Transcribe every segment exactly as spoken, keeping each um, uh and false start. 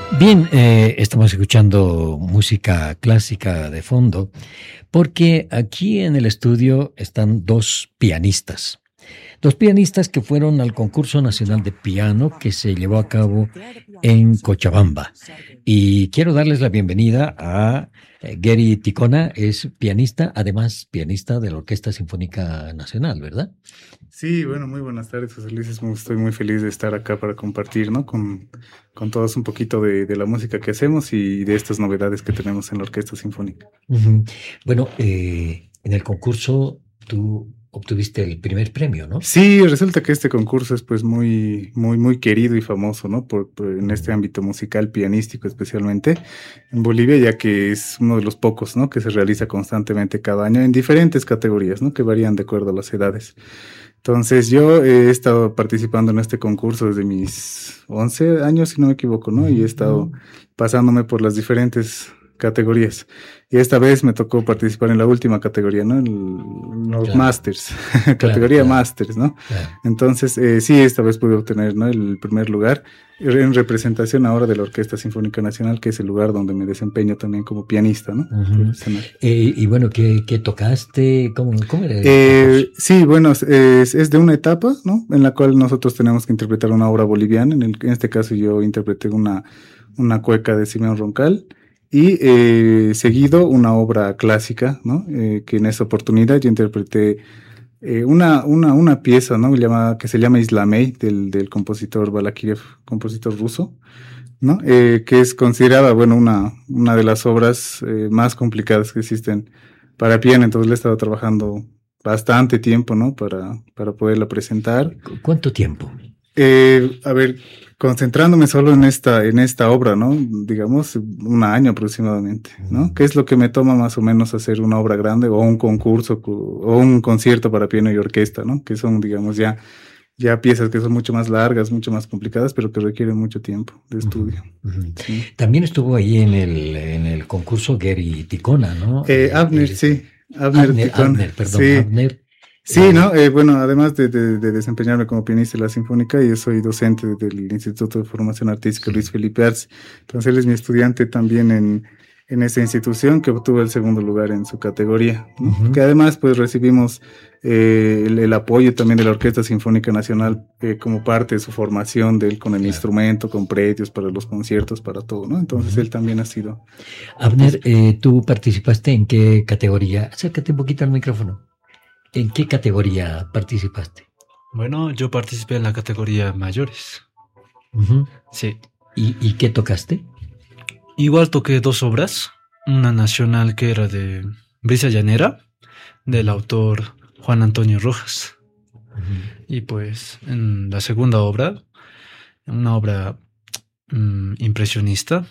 Bien, eh, estamos escuchando música clásica de fondo porque aquí en el estudio están dos pianistas. Dos pianistas que fueron al concurso nacional de piano que se llevó a cabo en Cochabamba. Y quiero darles la bienvenida a eh, Gary Ticona, es pianista, además pianista de la Orquesta Sinfónica Nacional, ¿verdad? Sí, bueno, muy buenas tardes, José Luis. Es muy- Estoy muy feliz de estar acá para compartir, ¿no? Con, con todos un poquito de, de la música que hacemos y de estas novedades que tenemos en la Orquesta Sinfónica. Ujú. Bueno, eh, en el concurso tú obtuviste el primer premio, ¿no? Sí, resulta que este concurso es pues muy, muy, muy querido y famoso, ¿no? Por, por- en este ámbito musical, pianístico especialmente en Bolivia, ya que es uno de los pocos, ¿no? Que se realiza constantemente cada año en diferentes categorías, ¿no? Que varían de acuerdo a las edades. Entonces yo he estado participando en este concurso desde mis once años, si no me equivoco, ¿no? Y he estado pasándome por las diferentes categorías. Y esta vez me tocó participar en la última categoría, ¿no? En los Claro, Masters, claro, categoría claro, Masters, ¿no? claro. Entonces, eh, sí, esta vez pude obtener, ¿no? El primer lugar en representación ahora de la Orquesta Sinfónica Nacional, que es el lugar donde me desempeño también como pianista, ¿no? Ujú. Profesional. Eh, y bueno, ¿qué, qué tocaste? ¿Cómo, cómo era el Eh, concurso? sí, bueno, es, es- es de una etapa, ¿no? En la cual nosotros tenemos que interpretar una obra boliviana. En, el- en este caso yo interpreté una, una cueca de Simeón Roncal y eh, seguido una obra clásica, ¿no? Eh, que en esa oportunidad yo interpreté eh, una, una, una pieza, ¿no? Llamada, que se llama Islamey del, del compositor Balakiriev, compositor ruso, ¿no? Eh, que es considerada, bueno, una, una de las obras eh, más complicadas que existen para piano. Entonces le he estado trabajando bastante tiempo, ¿no? Para, para poderla presentar. ¿Cu- ¿Cuánto tiempo? Eh, a ver, concentrándome solo en esta, en esta obra, ¿no? Digamos, un año aproximadamente, ¿no? ¿Qué es lo que me toma más o menos hacer una obra grande o un concurso cu- o un concierto para piano y orquesta, ¿no? Que son, digamos, ya, ya piezas que son mucho más largas, mucho más complicadas, pero que requieren mucho tiempo de Ujú, estudio. ujú. Sí. También estuvo ahí en el, en el concurso Gary Ticona, ¿no? Eh, Eh, Abner, él es- sí, Abner Abner, Ticón, Abner, perdón, sí. Abner. Sí, eh, ¿no? Eh, bueno, además de, de- de desempeñarme como pianista de la Sinfónica, yo soy docente del Instituto de Formación Artística Sí. Luis Felipe Arce. Entonces él es mi estudiante también en, en esta institución que obtuvo el segundo lugar en su categoría, ¿no? Ujú. Que además pues recibimos eh, el, el apoyo también de la Orquesta Sinfónica Nacional eh, como parte de su formación de él con el Claro. instrumento, con predios para los conciertos, para todo, ¿no? Entonces Ujú. él también ha sido... Abner, eh, ¿tú participaste en qué categoría? Acércate un poquito al micrófono. ¿En qué categoría participaste? Bueno, yo participé en la categoría mayores. Ujú. Sí. ¿Y, y qué tocaste? Igual toqué dos obras. Una nacional que era de Brisa Llanera, del autor Juan Antonio Rojas. Ujú. Y pues en la segunda obra, una obra mm, impresionista,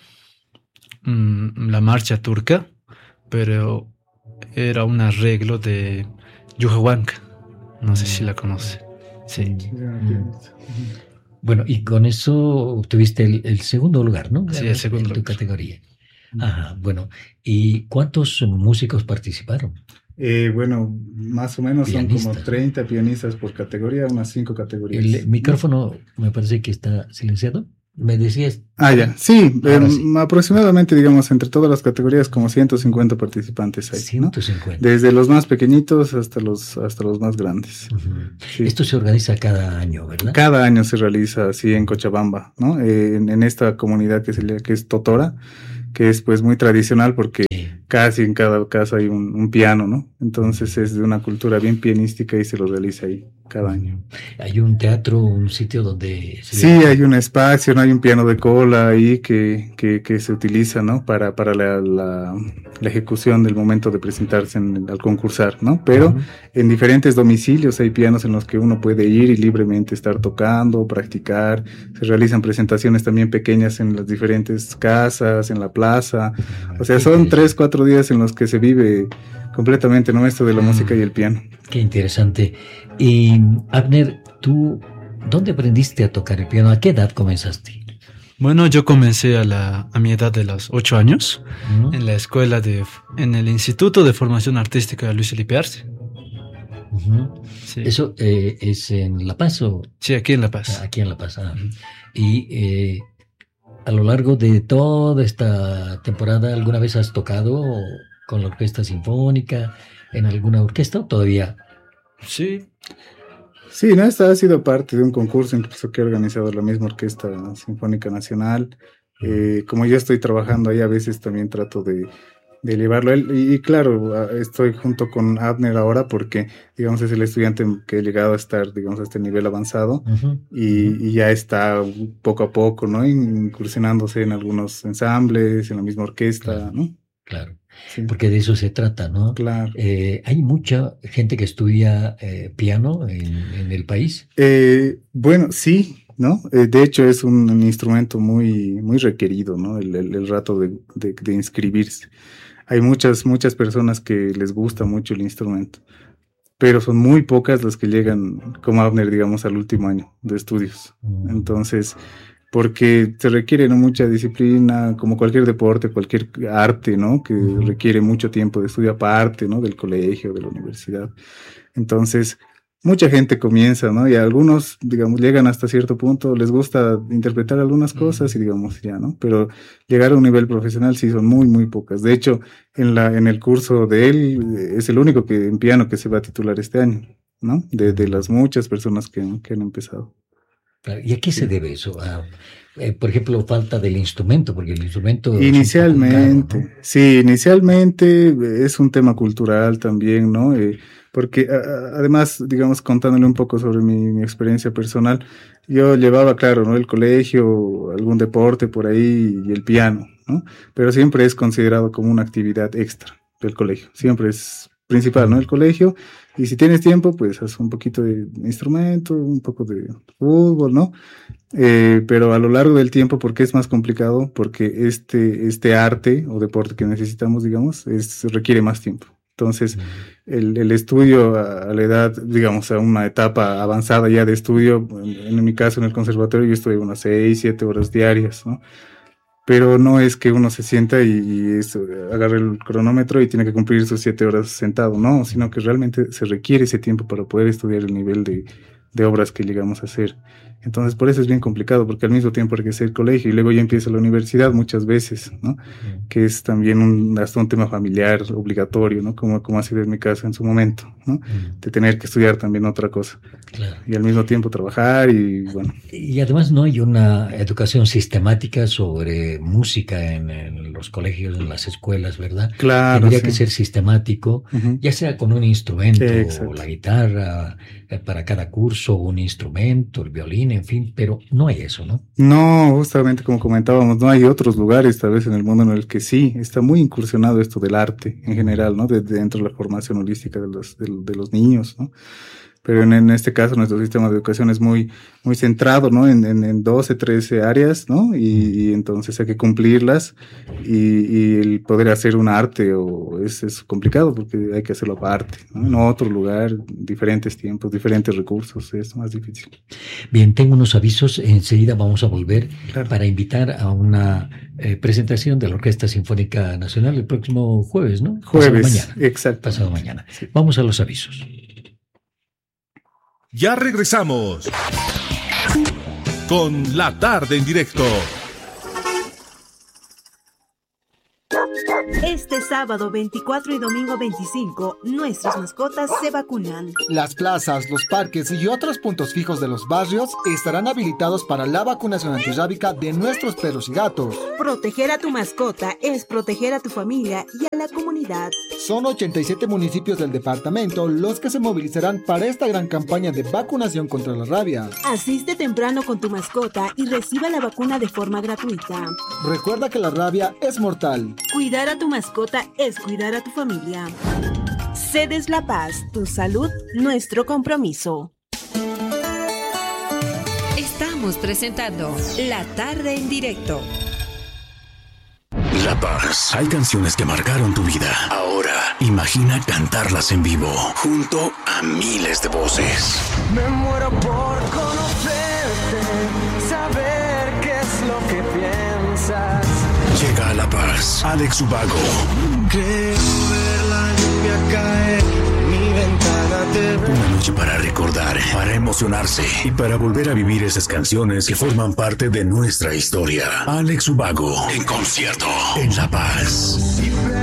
mm, la marcha turca, pero era un arreglo de Yuja Huanca. No sé si la conoce. Sí. Mm. Bueno, y con eso obtuviste el, el segundo lugar, ¿no? Sí, el segundo En tu lugar. categoría. Ajá, bueno. ¿Y cuántos músicos participaron? Eh, bueno, más o menos son como Pianistas. treinta pianistas por categoría, unas cinco categorías. El micrófono me parece que está silenciado. Me decías. Ah, ya. Sí, Ahora eh, sí. aproximadamente, digamos, entre todas las categorías, como ciento cincuenta participantes hay, ¿no? ciento cincuenta. Desde los más pequeñitos hasta los, hasta los más grandes. Ujú. Sí. Esto se organiza cada año, ¿verdad? Cada año se realiza así en Cochabamba, ¿no? Eh, en, en esta comunidad que se le, que es Totora, que es pues muy tradicional porque Sí. casi en cada casa hay un, un piano, ¿no? Entonces es de una cultura bien pianística y se lo realiza ahí cada año. Hay un teatro, un sitio donde se Sí, hay un espacio, no hay un piano de cola ahí que, que, que se utiliza, ¿no? Para, para la, la, la ejecución del momento de presentarse en, al concursar, ¿no? Pero Ujú. en diferentes domicilios hay pianos en los que uno puede ir y libremente estar tocando, practicar. Se realizan presentaciones también pequeñas en las diferentes casas, en la plaza. O sea, Qué son interesante. tres, cuatro días en los que se vive completamente, ¿no? Esto de la Mm. música y el piano. Qué interesante. Y Abner, ¿tú dónde aprendiste a tocar el piano? ¿A qué edad comenzaste? Bueno, yo comencé a, la, a mi edad de los ocho años ¿No? en la escuela de, en el Instituto de Formación Artística de Luis Felipe Arce. Ujú. Sí. ¿Eso eh, es en La Paz o Sí, aquí en La Paz. aquí en La Paz? Ah. Y eh, a lo largo de toda esta temporada, ¿alguna vez has tocado con la orquesta sinfónica, en alguna orquesta o todavía? Sí. Sí, no, esta ha sido parte de un concurso incluso que ha organizado la misma Orquesta Sinfónica Nacional. Eh, como yo estoy trabajando ahí, a veces también trato de, de llevarlo a él. Y, y claro, estoy junto con Abner ahora porque, digamos, es el estudiante que ha llegado a estar, digamos, a este nivel avanzado. Uh-huh. y, uh-huh. y ya está poco a poco, ¿no? Incursionándose en algunos ensambles, en la misma orquesta, claro, ¿no? Claro. Sí. Porque de eso se trata, ¿no? Claro. Eh, ¿hay mucha gente que estudia eh, piano en, en el país? Eh, bueno, sí, ¿no? Eh, de hecho, es un, un instrumento muy, muy requerido, ¿no? El, el, el rato de, de, de inscribirse. Hay muchas, muchas personas que les gusta mucho el instrumento, pero son muy pocas las que llegan, como Abner, digamos, al último año de estudios. Mm. Entonces, porque se requiere, ¿no?, mucha disciplina, como cualquier deporte, cualquier arte, ¿no?, que uh-huh. requiere mucho tiempo de estudio aparte, ¿no?, del colegio, de la universidad. Entonces, mucha gente comienza, ¿no?, y algunos, digamos, llegan hasta cierto punto, les gusta interpretar algunas cosas y, digamos, ya, ¿no?, pero llegar a un nivel profesional sí son muy, muy pocas. De hecho, en la en el curso de él, es el único que en piano que se va a titular este año, ¿no?, de, de las muchas personas que, que han empezado. ¿Y a qué se debe eso? A, eh, por ejemplo, falta del instrumento, porque el instrumento... Inicialmente, es un poco caro, ¿no? Sí, inicialmente es un tema cultural también, ¿no? Eh, porque a, además, digamos, contándole un poco sobre mi, mi experiencia personal, yo llevaba, claro, ¿no?, el colegio, algún deporte por ahí y el piano, ¿no? Pero siempre es considerado como una actividad extra del colegio, siempre es principal, ¿no?, el colegio. Y si tienes tiempo, pues haz un poquito de instrumento, un poco de fútbol, ¿no? Eh, pero a lo largo del tiempo, ¿por qué es más complicado? Porque este, este arte o deporte que necesitamos, digamos, es, requiere más tiempo. Entonces, uh-huh. el, el estudio a, a la edad, digamos, a una etapa avanzada ya de estudio, en, en mi caso en el conservatorio yo estudié unas seis, siete horas diarias, ¿no? Pero no es que uno se sienta y, y eso, agarre el cronómetro y tiene que cumplir sus siete horas sentado, no, sino que realmente se requiere ese tiempo para poder estudiar el nivel de, de obras que llegamos a hacer. Entonces, por eso es bien complicado, porque al mismo tiempo hay que hacer el colegio y luego ya empieza la universidad muchas veces, ¿no? Mm. Que es también un, hasta un tema familiar obligatorio, ¿no? Como, como ha sido en mi caso en su momento, ¿no? Mm. De tener que estudiar también otra cosa. Claro. Y al mismo tiempo trabajar y bueno. Y además no hay una educación sistemática sobre música en, en los colegios, en las escuelas, ¿verdad? Claro. Tendría sí. que ser sistemático, uh-huh. ya sea con un instrumento, Exacto. la guitarra, eh, para cada curso, un instrumento, el violín, en fin, pero no hay eso, ¿no? No, justamente como comentábamos, no hay otros lugares tal vez en el mundo en el que sí, está muy incursionado esto del arte en general, ¿no? De, de dentro de la formación holística de los, de, de los niños, ¿no? Pero en, en este caso nuestro sistema de educación es muy, muy centrado, ¿no? En, en, en doce, trece áreas, ¿no? Y, y entonces hay que cumplirlas y, y el poder hacer un arte o es, es complicado porque hay que hacerlo aparte, ¿no? En otro lugar, diferentes tiempos, diferentes recursos, es más difícil. Bien, tengo unos avisos, enseguida vamos a volver claro. para invitar a una eh, presentación de la Orquesta Sinfónica Nacional el próximo jueves, ¿no? Jueves, Pasado mañana. exacto. Pasado mañana. Sí. Vamos a los avisos. Ya regresamos con La Tarde en Directo. Este sábado veinticuatro y domingo veinticinco, nuestras mascotas se vacunan. Las plazas, los parques y otros puntos fijos de los barrios estarán habilitados para la vacunación antirrábica de nuestros perros y gatos. Proteger a tu mascota es proteger a tu familia y a la comunidad. Son ochenta y siete municipios del departamento los que se movilizarán para esta gran campaña de vacunación contra la rabia. Asiste temprano con tu mascota y reciba la vacuna de forma gratuita. Recuerda que la rabia es mortal. Cuidar a tu mascota es cuidar a tu familia. Cedes La Paz, tu salud, nuestro compromiso. Estamos presentando La Tarde en Directo. La Paz. Hay canciones que marcaron tu vida. Ahora, imagina cantarlas en vivo, junto a miles de voces. Me muero por conocerte, saber qué es lo que piensas. Llega a La Paz, Alex Ubago. Creo ver la lluvia caer, mi ventana Una noche para recordar, para emocionarse y para volver a vivir esas canciones que forman parte de nuestra historia. Alex Ubago en concierto en La Paz.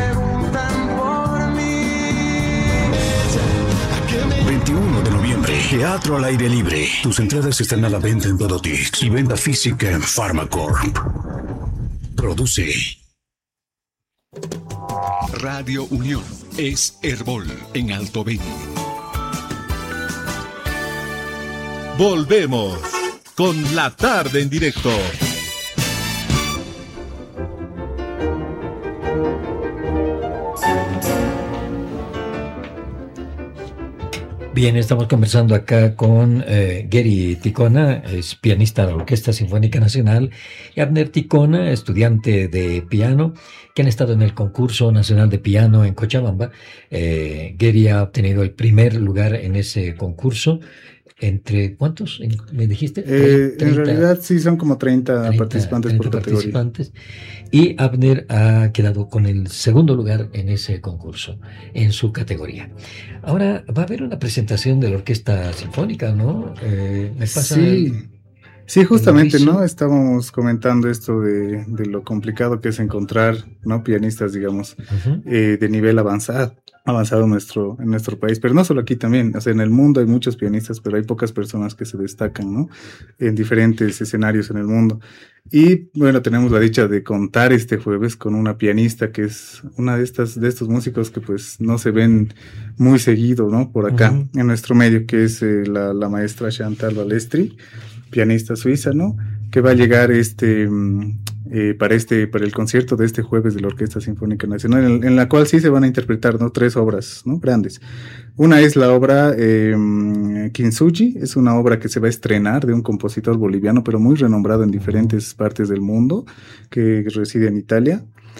veintiuno de noviembre, Teatro al Aire Libre. Tus entradas están a la venta en Todotix y venta física en Pharmacorp. Produce Radio Unión es Herbol en Alto Beni. Volvemos con La Tarde en Directo. Bien, estamos conversando acá con eh, Gary Ticona, es pianista de la Orquesta Sinfónica Nacional, y Abner Ticona, estudiante de piano, que han estado en el concurso nacional de piano en Cochabamba. Eh, Gary ha obtenido el primer lugar en ese concurso. ¿Entre cuántos me dijiste? Eh, treinta, en realidad sí son como treinta, treinta participantes treinta por categoría. Participantes. Y Abner ha quedado con el segundo lugar en ese concurso, en su categoría. Ahora va a haber una presentación de la Orquesta Sinfónica, ¿no? Eh, me pasa sí. el, Sí, justamente, el ¿no? Estábamos comentando esto de, de lo complicado que es encontrar, ¿no? Pianistas, digamos, uh-huh. eh, de nivel avanzado, avanzado en nuestro, en nuestro país, pero no solo aquí también, o sea, en el mundo hay muchos pianistas, pero hay pocas personas que se destacan, ¿no? En diferentes escenarios en el mundo. Y, bueno, tenemos la dicha de contar este jueves con una pianista que es una de estas, de estos músicos que pues no se ven muy seguido, ¿no? Por acá, uh-huh. en nuestro medio, que es eh, la, la maestra Chantal Balestri, pianista suiza, ¿no? Que va a llegar este eh, para este para el concierto de este jueves de la Orquesta Sinfónica Nacional, en, en la cual sí se van a interpretar, ¿no? Tres obras, ¿no? Grandes. Una es la obra eh, Kintsugi, es una obra que se va a estrenar de un compositor boliviano, pero muy renombrado en diferentes partes del mundo, que reside en Italia.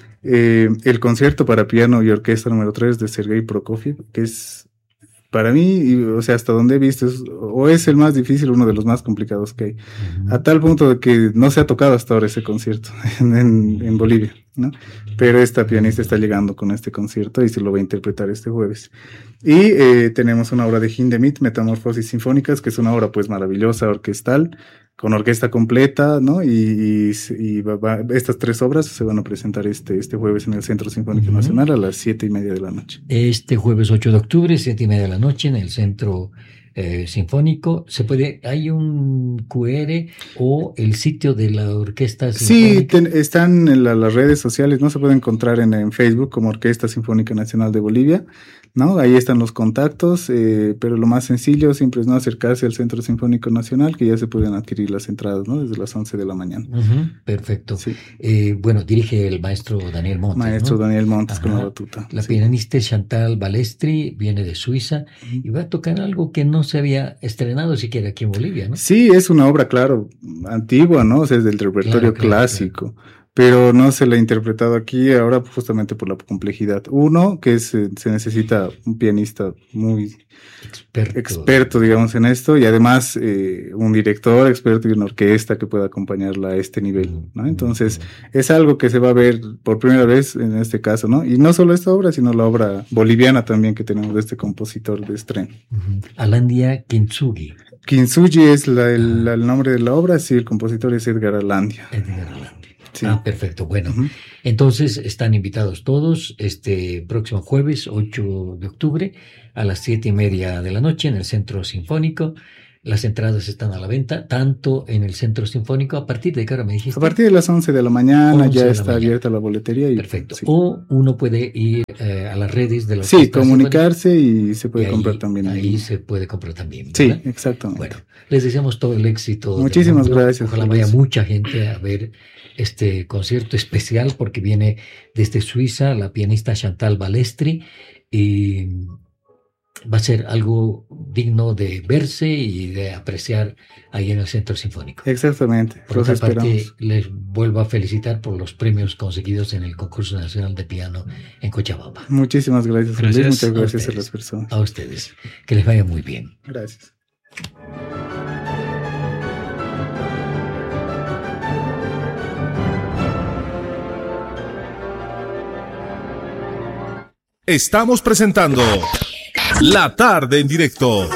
Eh, el concierto para piano y orquesta número tres de Sergei Prokofiev, que es para mí, y, o sea, hasta donde he visto, es, o es el más difícil, uno de los más complicados que hay, uh-huh. a tal punto de que no se ha tocado hasta ahora ese concierto en, en, en Bolivia, ¿no? Pero esta pianista está llegando con este concierto y se lo va a interpretar este jueves. Y eh, tenemos una obra de Hindemith, Metamorfosis Sinfónicas, que es una obra pues maravillosa, orquestal, con orquesta completa, ¿no? Y, y, y va, va, estas tres obras se van a presentar este, este jueves en el Centro Sinfónico uh-huh. Nacional a las siete y media de la noche. Este jueves ocho de octubre, siete y media de la noche, en el Centro eh, Sinfónico. ¿Se puede, hay un cu erre o el sitio de la Orquesta Sinfónica? Sí, ten, están en la, las redes sociales, ¿no? Se puede encontrar en, en Facebook como Orquesta Sinfónica Nacional de Bolivia, ¿no? Ahí están los contactos, eh, pero lo más sencillo siempre es no acercarse al Centro Sinfónico Nacional, que ya se pueden adquirir las entradas, ¿no? Desde las once de la mañana. Uh-huh, perfecto. Sí. Eh, bueno, dirige el maestro Daniel Montes. Maestro ¿no? Daniel Montes. Ajá. Con la batuta. La sí. pianista Chantal Balestri viene de Suiza uh-huh. y va a tocar algo que no se había estrenado siquiera aquí en Bolivia, ¿no? Sí, es una obra, claro, antigua, ¿no? O sea, es del repertorio claro, claro, clásico. Claro. Pero no se la ha interpretado aquí ahora justamente por la complejidad. Uno, que es, se necesita un pianista muy experto, experto digamos, en esto, y además eh, un director experto y una orquesta que pueda acompañarla a este nivel, ¿no? Entonces, es algo que se va a ver por primera vez en este caso, ¿no? Y no solo esta obra, sino la obra boliviana también que tenemos de este compositor de estreno. Uh-huh. Alandia Kintsugi. Kintsugi es la, el, uh-huh. el nombre de la obra, sí, el compositor es Edgar Alandia. Edgar Alandia. Sí. Ah, perfecto. Bueno, uh-huh. entonces están invitados todos este próximo jueves, ocho de octubre, a las siete y media de la noche en el Centro Sinfónico. Las entradas están a la venta, tanto en el Centro Sinfónico, ¿a partir de qué hora me dijiste? A partir de las once de la mañana ya está mañana. abierta la boletería. Y, perfecto. Sí. O uno puede ir eh, a las redes de la Sí, comunicarse Sinfónica, y se puede y comprar ahí, también. Ahí, ahí se puede comprar también, ¿verdad? Sí, exactamente. Bueno, les deseamos todo el éxito. Muchísimas gracias. Ojalá vaya mucha gente a ver este concierto especial porque viene desde Suiza la pianista Chantal Balestri y va a ser algo digno de verse y de apreciar ahí en el Centro Sinfónico. Exactamente. Por otra parte, les vuelvo a felicitar por los premios conseguidos en el Concurso Nacional de Piano en Cochabamba. Muchísimas gracias. gracias Muchas gracias a, ustedes, a las personas. A ustedes. Que les vaya muy bien. Gracias. Estamos presentando La tarde en directo.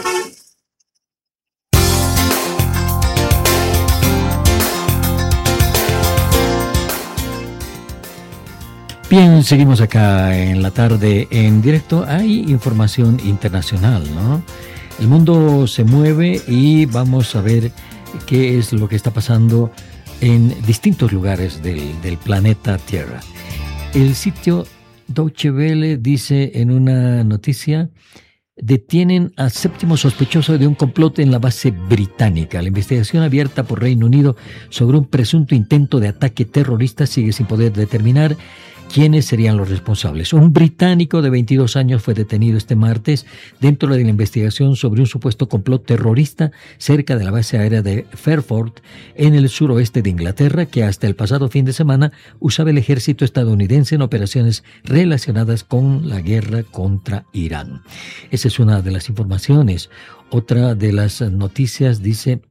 Bien, seguimos acá en la tarde en directo. Hay información internacional, ¿no? El mundo se mueve y vamos a ver qué es lo que está pasando en distintos lugares del, del planeta Tierra. El sitio Deutsche Welle dice en una noticia: detienen a séptimo sospechoso de un complot en la base británica. La investigación abierta por Reino Unido sobre un presunto intento de ataque terrorista sigue sin poder determinar quiénes serían los responsables. Un británico de veintidós años fue detenido este martes dentro de la investigación sobre un supuesto complot terrorista cerca de la base aérea de Fairford, en el suroeste de Inglaterra, que hasta el pasado fin de semana usaba el ejército estadounidense en operaciones relacionadas con la guerra contra Irán. Esa es una de las informaciones. Otra de las noticias dice: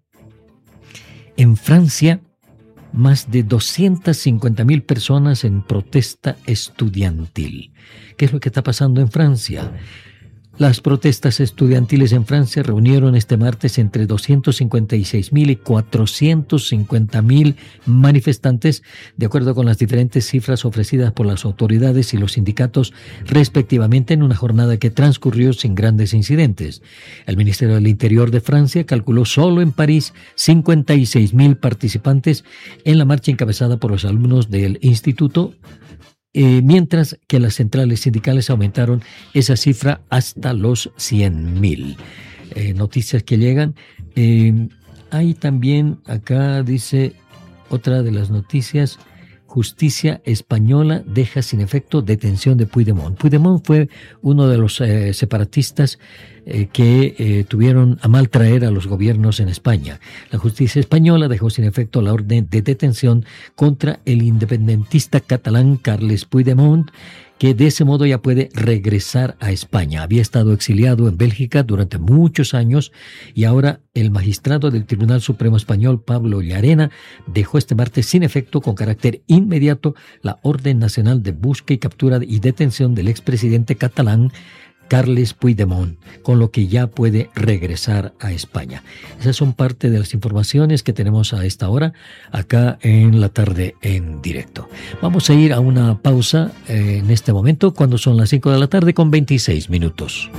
en Francia, más de doscientas cincuenta mil personas en protesta estudiantil. ¿Qué es lo que está pasando en Francia? Las protestas estudiantiles en Francia reunieron este martes entre doscientos cincuenta y seis mil y cuatrocientos cincuenta mil manifestantes, de acuerdo con las diferentes cifras ofrecidas por las autoridades y los sindicatos respectivamente, en una jornada que transcurrió sin grandes incidentes. El Ministerio del Interior de Francia calculó solo en París cincuenta y seis mil participantes en la marcha encabezada por los alumnos del instituto, Eh, mientras que las centrales sindicales aumentaron esa cifra hasta los cien mil. Eh, noticias que llegan. Eh, hay también, acá dice otra de las noticias: justicia española deja sin efecto detención de Puigdemont. Puigdemont fue uno de los eh, separatistas eh, que eh, tuvieron a mal traer a los gobiernos en España. La justicia española dejó sin efecto la orden de detención contra el independentista catalán Carles Puigdemont, que de ese modo ya puede regresar a España. Había estado exiliado en Bélgica durante muchos años y ahora el magistrado del Tribunal Supremo Español, Pablo Llarena, dejó este martes sin efecto con carácter inmediato la orden nacional de búsqueda y captura y detención del expresidente catalán Carles Puigdemont, con lo que ya puede regresar a España. Esas son parte de las informaciones que tenemos a esta hora, acá en la tarde en directo. Vamos a ir a una pausa eh, en este momento, cuando son las cinco de la tarde con veintiséis minutos.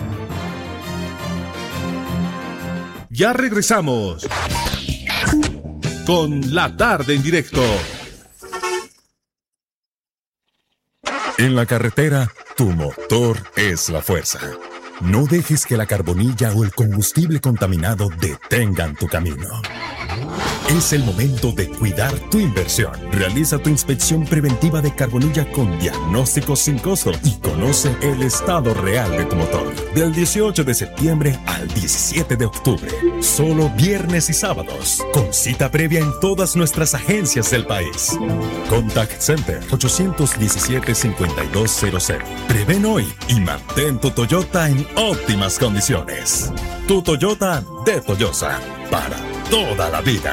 Ya regresamos con La Tarde en Directo. En la carretera, tu motor es la fuerza. No dejes que la carbonilla o el combustible contaminado detengan tu camino. Es el momento de cuidar tu inversión. Realiza tu inspección preventiva de carbonilla con diagnóstico sin costo y conoce el estado real de tu motor. Del dieciocho de septiembre al diecisiete de octubre. Solo viernes y sábados. Con cita previa en todas nuestras agencias del país. Contact Center ocho uno siete, cinco dos cero cero. Prevén hoy y mantén tu Toyota en óptimas condiciones. Tu Toyota de Toyosa. Para toda la vida.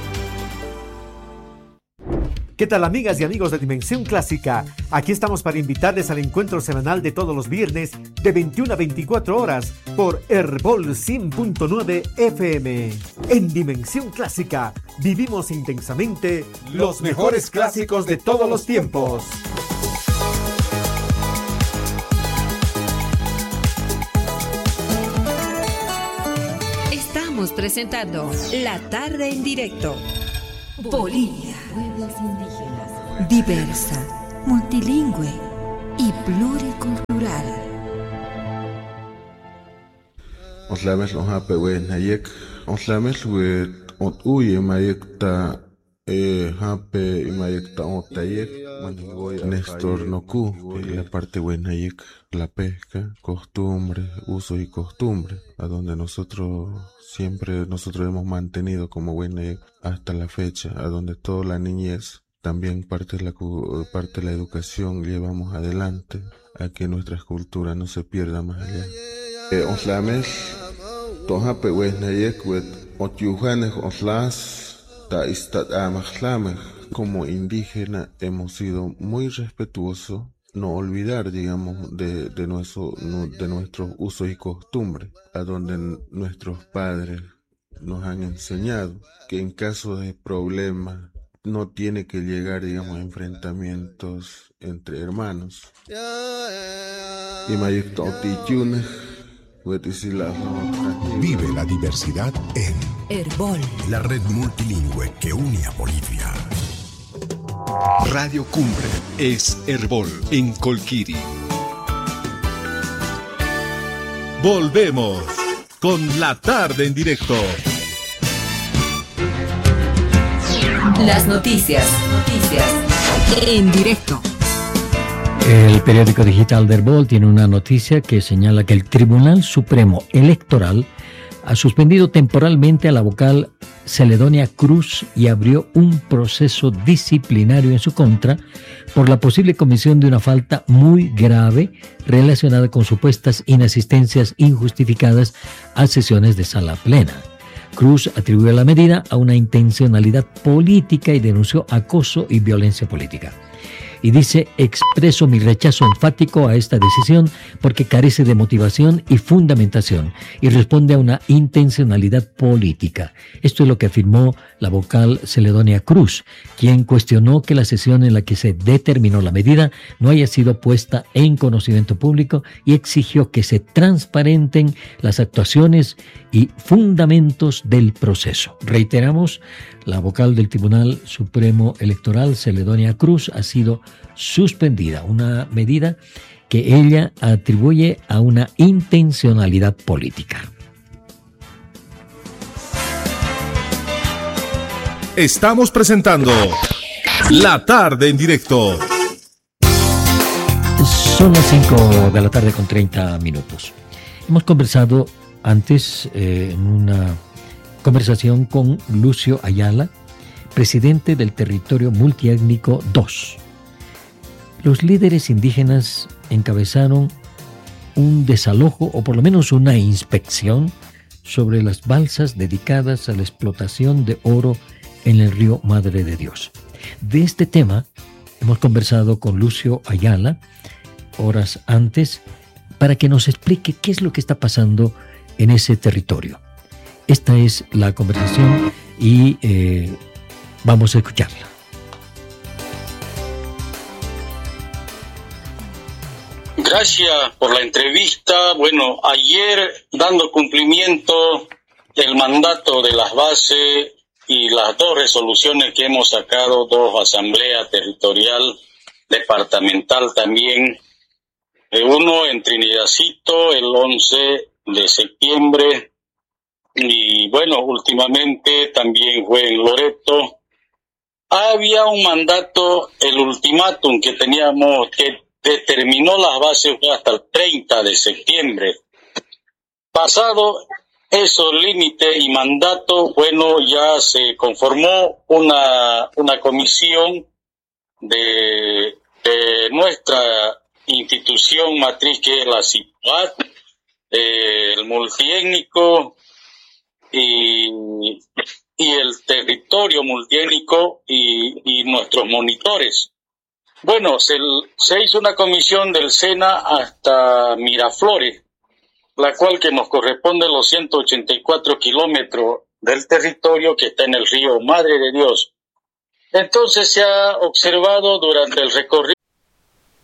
¿Qué tal, amigas y amigos de Dimensión Clásica? Aquí estamos para invitarles al encuentro semanal de todos los viernes de veintiuna a veinticuatro horas por Herbol cien punto nueve F M. En Dimensión Clásica vivimos intensamente los mejores clásicos de todos los tiempos. Estamos presentando La Tarde en Directo. Bolivia, pueblos indígenas, diversa, multilingüe y pluricultural. Oslames lo hape we nayek, oslames we ot uye mayek ta eh hape y mayek ta otayek, manigoy Néstor Noku, la parte we nayek, la pesca, costumbre, uso y costumbre, a donde nosotros siempre nosotros hemos mantenido como buena hasta la fecha, a donde toda la niñez, también parte de la, parte de la educación llevamos adelante, a que nuestras culturas no se pierdan más allá. Oslames, tohape wehnayek wet otyujanes oslas, ta istat amajlamej. Como indígena hemos sido muy respetuosos no olvidar, digamos, de, de, nuestro, de nuestros usos y costumbres, a donde nuestros padres nos han enseñado que en caso de problemas no tiene que llegar, digamos, a enfrentamientos entre hermanos. Vive la diversidad en Herbol, la red multilingüe que une a Bolivia. Radio Cumbre es Herbol en Colquiri. Volvemos con La Tarde en Directo. Las noticias, noticias en directo. El periódico digital de Herbol tiene una noticia que señala que el Tribunal Supremo Electoral ha suspendido temporalmente a la vocal Celedonia Cruz y abrió un proceso disciplinario en su contra por la posible comisión de una falta muy grave relacionada con supuestas inasistencias injustificadas a sesiones de sala plena. Cruz atribuyó la medida a una intencionalidad política y denunció acoso y violencia política. Y dice: expreso mi rechazo enfático a esta decisión porque carece de motivación y fundamentación y responde a una intencionalidad política. Esto es lo que afirmó la vocal Celedonia Cruz, quien cuestionó que la sesión en la que se determinó la medida no haya sido puesta en conocimiento público y exigió que se transparenten las actuaciones y fundamentos del proceso. Reiteramos, la vocal del Tribunal Supremo Electoral, Celedonia Cruz, ha sido suspendida, una medida que ella atribuye a una intencionalidad política. Estamos presentando La Tarde en Directo. Son las cinco de la tarde con treinta minutos. Hemos conversado antes eh, en una conversación con Lucio Ayala, presidente del Territorio Multiétnico dos. Los líderes indígenas encabezaron un desalojo o por lo menos una inspección sobre las balsas dedicadas a la explotación de oro en el río Madre de Dios. De este tema hemos conversado con Lucio Ayala horas antes para que nos explique qué es lo que está pasando en ese territorio. Esta es la conversación y eh, vamos a escucharla. Gracias por la entrevista. Bueno, ayer, dando cumplimiento el mandato de las bases y las dos resoluciones que hemos sacado, dos asambleas territorial, departamental también, eh, uno en Trinidadcito el once de septiembre, y bueno, últimamente también fue en Loreto. Había un mandato, el ultimátum que teníamos, que determinó las bases fue hasta el treinta de septiembre. Pasado esos límites y mandato, bueno, ya se conformó una, una comisión de, de nuestra institución matriz, que es la CIPAT, eh, el multiétnico y, y el territorio multiétnico y, y nuestros monitores. Bueno, se, se hizo una comisión del SENA hasta Miraflores, la cual que nos corresponde los ciento ochenta y cuatro kilómetros del territorio que está en el río Madre de Dios. Entonces se ha observado durante el recorrido